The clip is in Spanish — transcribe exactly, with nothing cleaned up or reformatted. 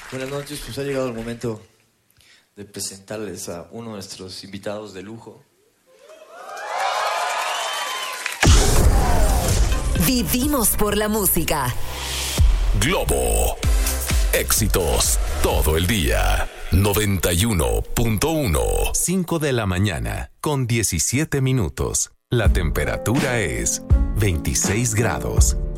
Buenas noches, pues ha llegado el momento de presentarles a uno de nuestros invitados de lujo. Vivimos por la música. Globo. Éxitos todo el día. noventa y uno punto uno. cinco de la mañana con diecisiete minutos. La temperatura es veintiséis grados.